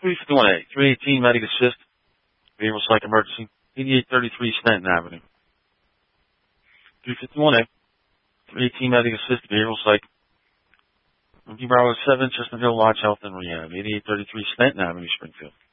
351A, 318 Medic Assist, Behavioral Psych Emergency, 8833 Stanton Avenue. 351A, 318 Medic Assist, Behavioral Psych, Bravo 7, Chestnut Hill Lodge Health and Rehab, 8833 Stanton Avenue, Springfield.